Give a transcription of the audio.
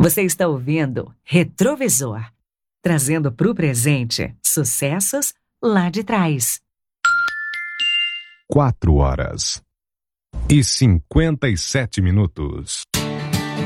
Você está ouvindo Retrovisor, trazendo para o presente sucessos lá de trás. 4 horas e 57 minutos.